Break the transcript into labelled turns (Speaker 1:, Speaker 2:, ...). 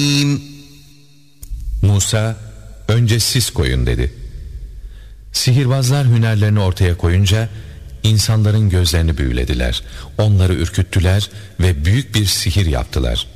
Speaker 1: Musa, önce siz koyun dedi. Sihirbazlar hünerlerini ortaya koyunca insanların gözlerini büyülediler. Onları ürküttüler ve büyük bir sihir yaptılar.